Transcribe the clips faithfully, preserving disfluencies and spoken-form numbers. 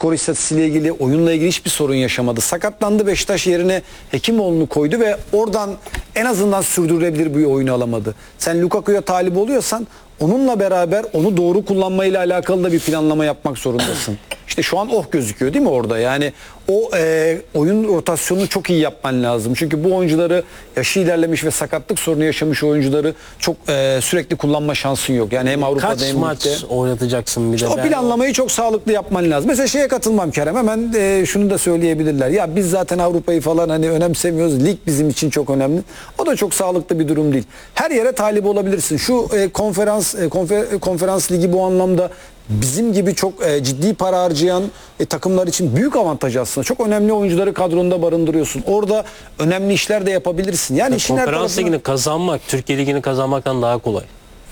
skor istatistiğiyle ilgili, oyunla ilgili hiçbir sorun yaşamadı. Sakatlandı, Beşiktaş yerine Hekimoğlu'nu koydu ve oradan en azından sürdürülebilir bir oyunu alamadı. Sen Lukaku'ya talip oluyorsan onunla beraber onu doğru kullanmayla alakalı da bir planlama yapmak zorundasın. İşte şu an oh gözüküyor değil mi orada? Yani o e, oyun rotasyonunu çok iyi yapman lazım. Çünkü bu oyuncuları, yaşı ilerlemiş ve sakatlık sorunu yaşamış oyuncuları çok e, sürekli kullanma şansın yok. Yani hem Avrupa'da Kaç hem maç ligde. oynatacaksın bir de? O Ben planlamayı çok sağlıklı yapman lazım. Mesela şeye katılmam Kerem. Hemen e, şunu da söyleyebilirler. Ya biz zaten Avrupa'yı falan hani önemsemiyoruz. Lig bizim için çok önemli. O da çok sağlıklı bir durum değil. Her yere talip olabilirsin. Şu e, konferans e, konfer, konferans ligi bu anlamda bizim gibi çok e, ciddi para harcayan e, takımlar için büyük avantaj aslında. Çok önemli oyuncuları kadronda barındırıyorsun. Orada önemli işler de yapabilirsin. Yani işin her Konferans tarafına... ligini kazanmak Türkiye ligini kazanmaktan daha kolay.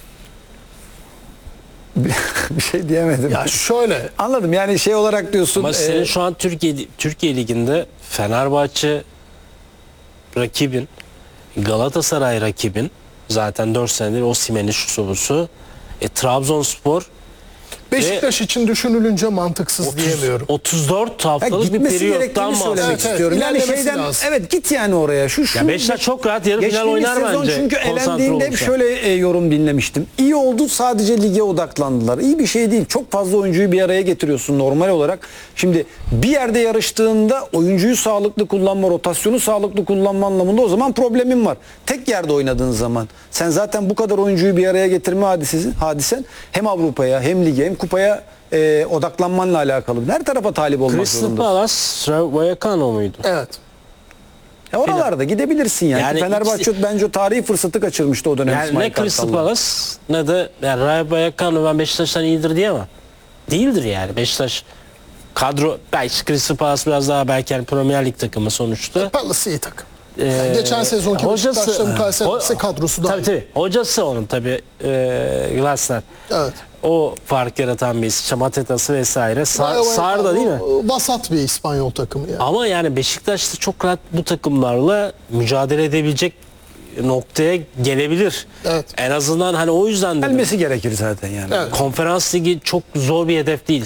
bir şey diyemedim. Ya şöyle. Anladım. Yani şey olarak diyorsun. Ama e, senin şu an Türkiye Türkiye liginde Fenerbahçe rakibin, Galatasaray rakibin, zaten dört senedir Osimhen'in şu busu. E, Trabzonspor Beşiktaş için düşünülünce mantıksız otuz, diyemiyorum. otuz dört haftalık bir gitmesi periyottan gerektiğini söylemek bahsediyoruz. Evet, istiyorum. evet, Yani ilerlemesi şeyden lazım. evet git yani oraya. Şu şu Ya Beşiktaş çok rahat yarı final geçtiğimiz oynar sezon bence. çünkü konsantre elendiğinde hep olursa. şöyle e, yorum dinlemiştim. İyi oldu, sadece lige odaklandılar. İyi bir şey değil. Çok fazla oyuncuyu bir araya getiriyorsun normal olarak. Şimdi bir yerde yarıştığında oyuncuyu sağlıklı kullanma, rotasyonu sağlıklı kullanma anlamında o zaman problemin var. Tek yerde oynadığın zaman sen zaten bu kadar oyuncuyu bir araya getirme hadisesi, hadisen hem Avrupa'ya hem lige hem kupaya e, odaklanmanla alakalı. Her tarafa talip olmak Crystal zorundasın. Palace, Vallecano muydu? Evet. Ya oralarda gidebilirsin yani. Yani Fenerbahçe ikisi- bence o tarihi fırsatı kaçırmıştı o dönem. Yani İsmail ne Crystal Kartal'la. Palace ne de yani Rayo Vallecano ben Beşiktaş'tan iyidir diyemem. Değildir yani. Beşiktaş kadro, belki Crystal Palace biraz daha belki yani Premier Lig takımı sonuçta. Palace iyi takım. Ee, Yani geçen sezonki hocası- Beşiktaş'la mukayese Ho- ederse kadrosu daha Tabii iyi. tabii. Hocası onun tabii e, Glasner. Evet. O fark yaratan bir isim. Matetası vesaire. Sar, Rayo Sar da değil mi? Vallecano vasat bir İspanyol takımı yani. Ama yani Beşiktaş da çok rahat bu takımlarla mücadele edebilecek noktaya gelebilir. Evet. En azından hani o yüzden dedim. Gelmesi gerekir zaten yani. Evet. Konferans ligi çok zor bir hedef değil.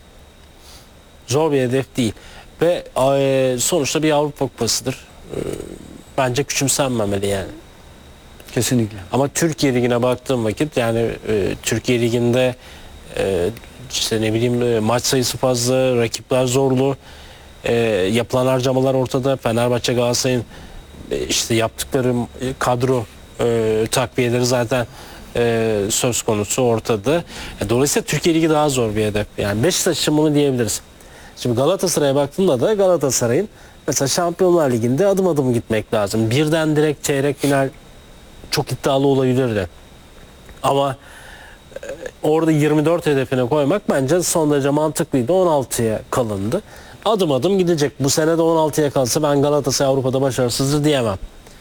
Zor bir hedef değil. Ve e, sonuçta bir Avrupa Kupası'dır. E, bence küçümsenmemeli yani. Kesinlikle. Ama Türkiye Ligi'ne baktığım vakit yani e, Türkiye Ligi'nde e, işte ne bileyim e, maç sayısı fazla, rakipler zorlu, e, yapılan harcamalar ortada. Fenerbahçe, Galatasaray'ın e, işte yaptıkları e, kadro e, takviyeleri zaten e, söz konusu ortada. E, dolayısıyla Türkiye Ligi daha zor bir hedef. Yani Beşiktaş için bunu diyebiliriz. Şimdi Galatasaray'a baktığımda da Galatasaray'ın mesela Şampiyonlar Ligi'nde adım adım gitmek lazım. Birden direkt çeyrek final çok iddialı olabilirdi. Ama e, orada yirmi dört hedefine koymak bence son derece mantıklıydı. on altıya kalındı. Adım adım gidecek. Bu sene de on altıya kalsa ben Galatasaray Avrupa'da başarısızdır diyemem.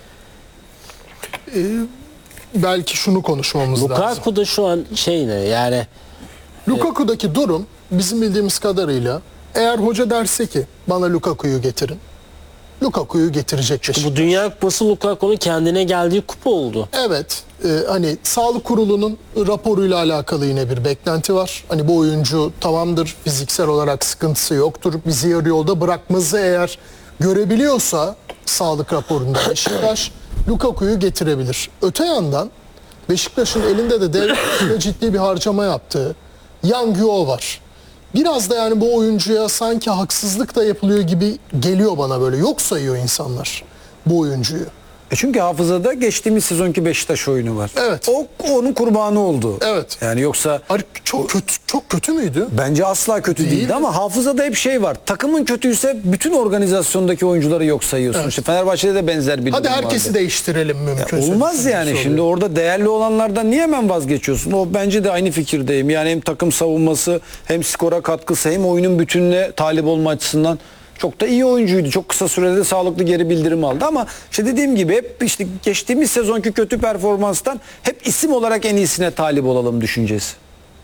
Ee, belki şunu konuşmamız lazım. Lukaku da şu an şey ne yani Lukaku'daki durum bizim bildiğimiz kadarıyla eğer hoca derse ki bana Lukaku'yu getirin. Lukaku'yu getirecek Beşiktaş. bu Dünya Kupası Lukaku'nun kendine geldiği kupa oldu. Evet, e, hani sağlık kurulunun raporuyla alakalı yine bir beklenti var. Hani bu oyuncu tamamdır, fiziksel olarak sıkıntısı yoktur. Bizi yarı yolda bırakmazı eğer görebiliyorsa sağlık raporunda Beşiktaş Lukaku'yu getirebilir. Öte yandan Beşiktaş'ın elinde de devlet ciddi bir harcama yaptığı Yang Yo var. Biraz da yani bu oyuncuya sanki haksızlık da yapılıyor gibi geliyor bana böyle. Yok sayıyor insanlar bu oyuncuyu. E çünkü hafızada geçtiğimiz sezonki Beşiktaş oyunu var. Evet. O onun kurbanı oldu. Evet. Yani yoksa Ar- Çok kötü, çok kötü müydü? bence asla kötü Değil değildi mi? ama hafızada hep şey var. Takımın kötüyse bütün organizasyondaki oyuncuları yok sayıyorsun. Evet. İşte Fenerbahçe'de de benzer bir Hadi durum herkesi vardı. değiştirelim mümkünse. Olmaz yani. Oluyor. Şimdi orada değerli olanlardan niye hemen vazgeçiyorsun? O bence de aynı fikirdeyim. Yani hem takım savunması hem skora katkısı hem oyunun bütününe talip olma açısından çok da iyi oyuncuydu. Çok kısa sürede sağlıklı geri bildirim aldı ama işte dediğim gibi hep işte geçtiğimiz sezonki kötü performanstan hep isim olarak en iyisine talip olalım düşüncesi.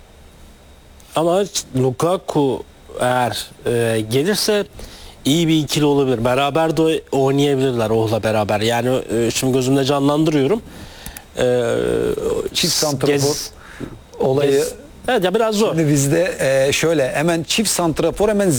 Ama Lukaku eğer e, gelirse iyi bir ikili olabilir. Beraber de oynayabilirler Oh'la beraber. Yani e, şimdi gözümde canlandırıyorum. E, Çift santrafor Gez- olayı. Gez- evet ya biraz zor. Şimdi bizde e, şöyle hemen çift santrafor hemen